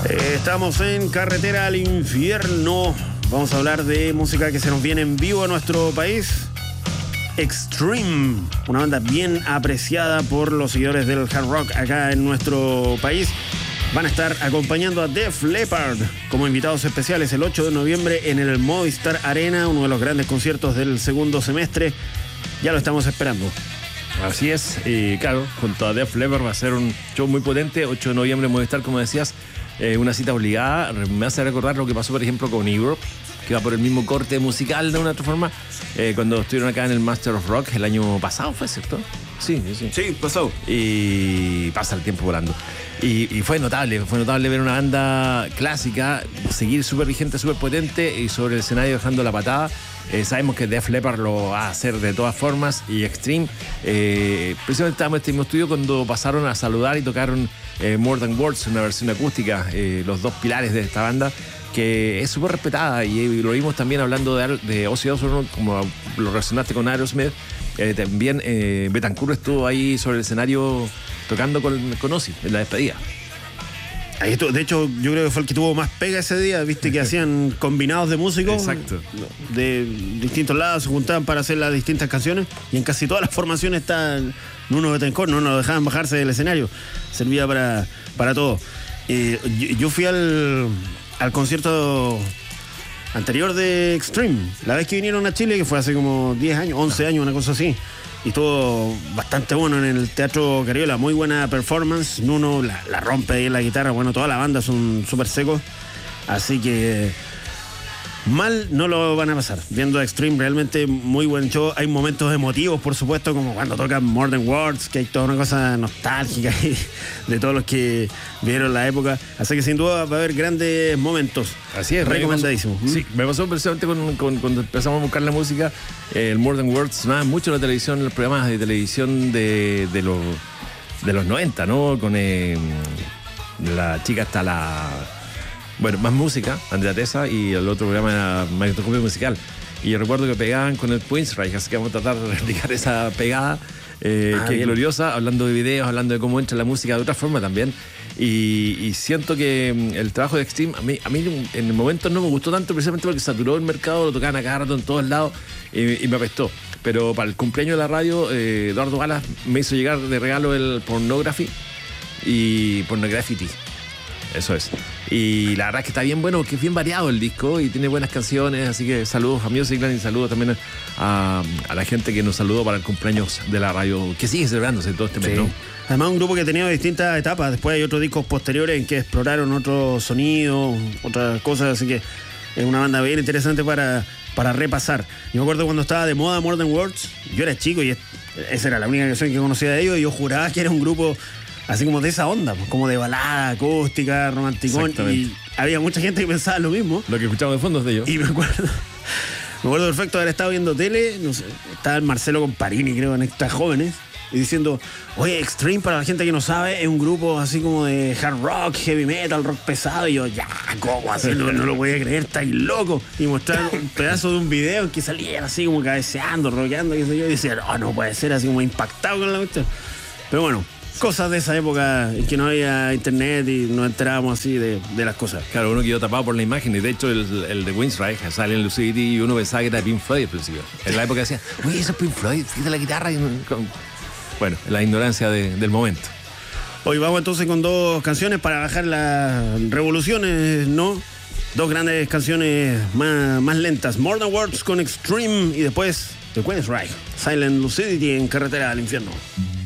Estamos en Carretera al Infierno. Vamos a hablar de música que se nos viene en vivo a nuestro país. Extreme, una banda bien apreciada por los seguidores del hard rock acá en nuestro país. Van a estar acompañando a Def Leppard como invitados especiales el 8 de noviembre en el Movistar Arena, uno de los grandes conciertos del segundo semestre. Ya lo estamos esperando. Así es, y claro, junto a Def Leppard va a ser un show muy potente, 8 de noviembre en Movistar, como decías, una cita obligada. Me hace recordar lo que pasó, por ejemplo, con Europe, que va por el mismo corte musical de una otra forma, cuando estuvieron acá en el Master of Rock el año pasado, ¿fue cierto? Sí, pasó. Y pasa el tiempo volando. Y fue notable ver una banda clásica seguir súper vigente, súper potente y sobre el escenario dejando la patada. Sabemos que Def Leppard lo va a hacer de todas formas y Extreme. Precisamente estábamos en este mismo estudio cuando pasaron a saludar y tocaron More Than Words, una versión acústica, los dos pilares de esta banda, que es súper respetada, y lo vimos también hablando de Ozzy Osbourne, como lo relacionaste con Aerosmith. También Betancourt estuvo ahí sobre el escenario tocando con Ozzy en la despedida. Ahí estuvo, de hecho, yo creo que fue el que tuvo más pega ese día, viste que hacían combinados de músicos. Exacto. De distintos lados, se juntaban para hacer las distintas canciones, y en casi todas las formaciones está Nuno Betancourt, no lo dejaban bajarse del escenario, servía para todo. Yo fui al concierto anterior de Extreme, la vez que vinieron a Chile, que fue hace como 10 años, 11 años, una cosa así. Y estuvo bastante bueno en el Teatro Cariola, muy buena performance. Nuno la rompe ahí en la guitarra, bueno, toda la banda son súper secos. Así que mal no lo van a pasar. Viendo a Extreme, realmente muy buen show. Hay momentos emotivos, por supuesto, como cuando tocan More Than Words, que hay toda una cosa nostálgica ahí de todos los que vieron la época. Así que sin duda va a haber grandes momentos. Así es, recomendadísimo. Sí, me pasó precisamente cuando empezamos a buscar la música. El More Than Words sonaba mucho en la televisión, en los programas de televisión de los 90, ¿no? Con la chica hasta la... Bueno, Más Música, Andrea Tesa, y el otro programa era Magnetoscopio Musical. Y yo recuerdo que pegaban con el Queensryche, así que vamos a tratar de replicar esa pegada, que es gloriosa, hablando de videos, hablando de cómo entra la música de otra forma también. Y siento que el trabajo de Extreme, a mí en el momento no me gustó tanto, precisamente porque saturó el mercado, lo tocaban a cada rato en todos lados, y me apestó. Pero para el cumpleaños de la radio, Eduardo Galas me hizo llegar de regalo el Pornography y Pornograffiti. Eso es. Y la verdad es que está bien bueno, porque es bien variado el disco y tiene buenas canciones, así que saludos a Musicland y saludos también a la gente que nos saludó para el cumpleaños de la radio, que sigue celebrándose todo este mes, ¿no? Además, un grupo que ha tenido distintas etapas. Después hay otros discos posteriores en que exploraron otros sonidos, otras cosas, así que es una banda bien interesante para repasar. Yo me acuerdo cuando estaba de moda More Than Words, yo era chico y esa era la única canción que conocía de ellos, y yo juraba que era un grupo así como de esa onda, como de balada acústica, romanticón, y había mucha gente que pensaba lo mismo. Lo que escuchamos de fondo es de ellos. Y me acuerdo perfecto haber estado viendo tele, no sé, estaba el Marcelo Comparini, creo, en Extra Jóvenes, y diciendo, oye, Extreme, para la gente que no sabe, es un grupo así como de hard rock, heavy metal, rock pesado. Y yo, ya, ¿cómo así? No lo podía creer, estáis loco. Y mostraron un pedazo de un video en que salían así como cabeceando, rockeando, qué sé yo, y decía, no puede ser, así como impactado con la cuestión. Pero bueno, cosas de esa época en que no había internet y nos enterábamos así de las cosas. Claro, uno quedó tapado por la imagen, y de hecho el de Queensryche sale en Lucidity y uno pensaba que era Pink Floyd al principio. En la época decía, uy, eso es Pink Floyd, fíjate la guitarra. Bueno, la ignorancia del momento. Hoy vamos entonces con dos canciones para bajar las revoluciones, ¿no? Dos grandes canciones más lentas. More Than Words con Extreme, y después The Queensryche, Silent Lucidity en Carretera al Infierno.